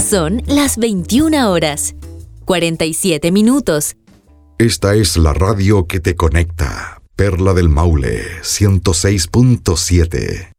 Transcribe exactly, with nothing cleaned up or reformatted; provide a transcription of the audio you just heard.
Son las veintiuna horas, cuarenta y siete minutos. Esta es la radio que te conecta. Perla del Maule, ciento seis punto siete.